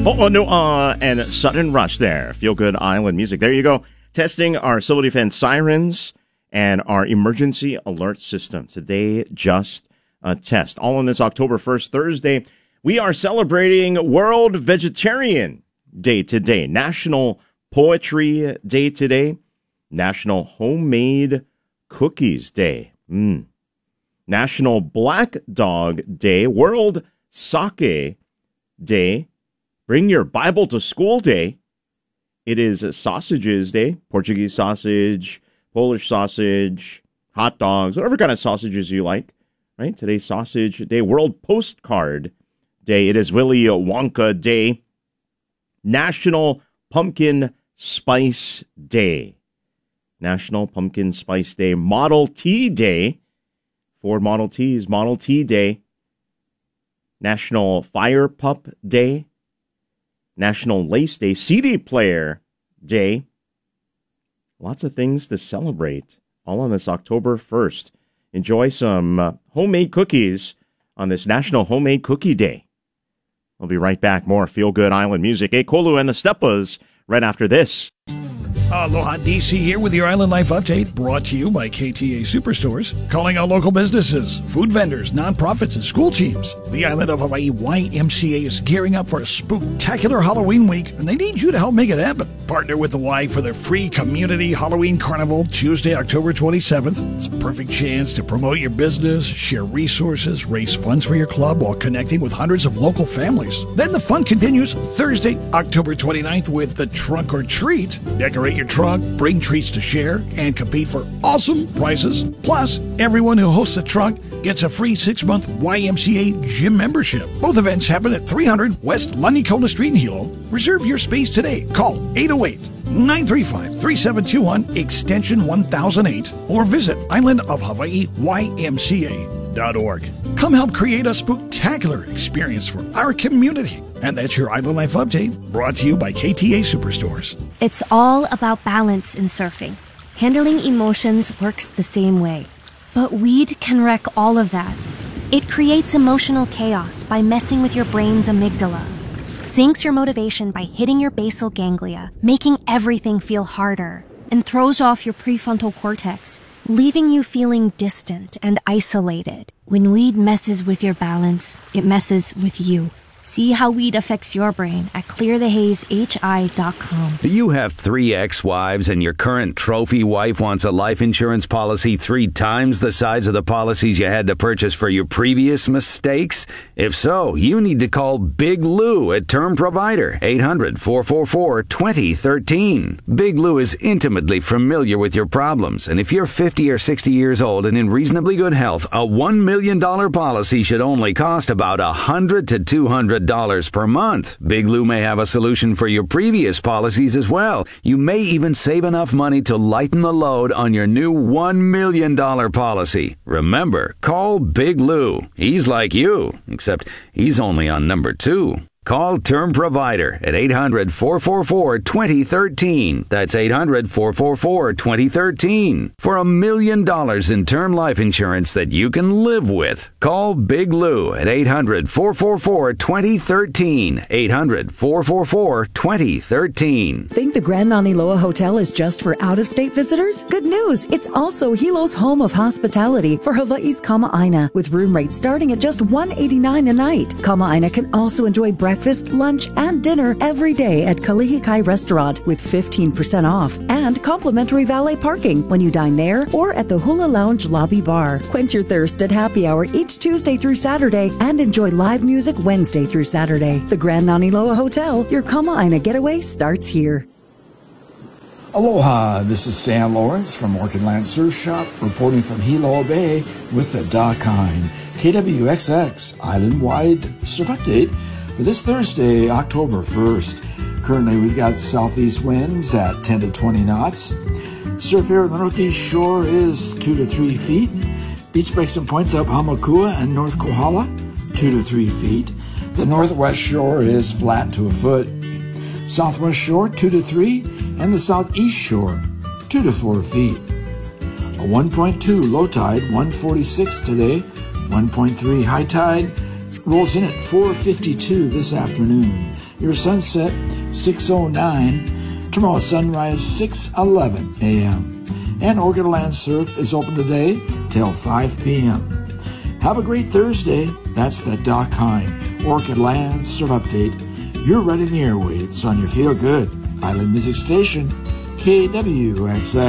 And Sudden Rush there. Feel Good Island music. There you go. Testing our civil defense sirens and our emergency alert system. Today, just a test. All on this October 1st, Thursday. We are celebrating World Vegetarian Day today. National Poetry Day today. National Homemade Cookies Day. National Black Dog Day. World Sake Day. Bring your Bible to school day. It is Sausages Day. Portuguese sausage, Polish sausage, hot dogs, whatever kind of sausages you like. Right? Today's Sausage Day. World Postcard Day. It is Willy Wonka Day. National Pumpkin Spice Day. National Pumpkin Spice Day. Model T Day. Ford Model T's Model T Day. National Fire Pup Day. National Lace Day. CD Player Day. Lots of things to celebrate. All on this October 1st. Enjoy some homemade cookies on this National Homemade Cookie Day. We'll be right back. More Feel Good Island music. Kolu and the Stepas right after this. Aloha DC here with your Island Life Update, brought to you by KTA Superstores. Calling out local businesses, food vendors, nonprofits, and school teams. The Island of Hawaii YMCA is gearing up for a spooktacular Halloween week, and they need you to help make it happen. Partner with the Y for their free community Halloween Carnival, Tuesday, October 27th. It's a perfect chance to promote your business, share resources, raise funds for your club while connecting with hundreds of local families. Then the fun continues Thursday, October 29th with the Trunk or Treat. Decorate your trunk, bring treats to share, and compete for awesome prizes. Plus, everyone who hosts a trunk gets a free 6-month YMCA gym membership. Both events happen at 300 West Lundy-Cola Street in Hilo. Reserve your space today. Call 808-935-3721, extension 1008, or visit islandofhawaiiymca.org. Come help create a spooktacular experience for our community. And that's your Island Life Update, brought to you by KTA Superstores. It's all about balance in surfing. Handling emotions works the same way. But weed can wreck all of that. It creates emotional chaos by messing with your brain's amygdala, sinks your motivation by hitting your basal ganglia, making everything feel harder, and throws off your prefrontal cortex, leaving you feeling distant and isolated. When weed messes with your balance, it messes with you. See how weed affects your brain at clearthehazehi.com. You have 3 ex-wives and your current trophy wife wants a life insurance policy 3 times the size of the policies you had to purchase for your previous mistakes? If so, you need to call Big Lou at Term Provider, 800-444-2013. Big Lou is intimately familiar with your problems, and if you're 50 or 60 years old and in reasonably good health, a $1 million policy should only cost about $100 to $200 per month. Big Lou may have a solution for your previous policies as well. You may even save enough money to lighten the load on your new $1 million policy. Remember, call Big Lou. He's like you, except he's only on number 2. Call Term Provider at 800-444-2013. That's 800-444-2013. For $1 million in term life insurance that you can live with. Call Big Lou at 800-444-2013. 800-444-2013. Think the Grand Naniloa Hotel is just for out-of-state visitors? Good news! It's also Hilo's home of hospitality for Hawaii's Kama'aina, with room rates starting at just $189 a night. Kama'aina can also enjoy breakfast, lunch, and dinner every day at Kalihikai Restaurant with 15% off and complimentary valet parking when you dine there or at the Hula Lounge Lobby Bar. Quench your thirst at happy hour each Tuesday through Saturday and enjoy live music Wednesday through Saturday. The Grand Naniloa Hotel, your Kama'aina getaway starts here. Aloha, this is Stan Lawrence from Orchid Land Surf Shop, reporting from Hilo Bay with the Dakine KWXX Island-wide Surf Update for this Thursday, October 1st. Currently, we've got southeast winds at 10 to 20 knots. Surf area on the northeast shore is 2 to 3 feet. Beach breaks and points up Hamakua and North Kohala, 2 to 3 feet. The northwest shore is flat to a foot. Southwest shore, 2 to 3, and the southeast shore, 2 to 4 feet. A 1.2 low tide, 1:46 today, 1.3 high tide, rolls in at 4:52 this afternoon. Your sunset, 6:09. Tomorrow, sunrise, 6:11 a.m. And Orchid Land Surf is open today till 5 p.m. Have a great Thursday. That's the Doc Hine Orchid Land Surf Update. You're right in the airwaves on your Feel Good Island Music Station, KWXX.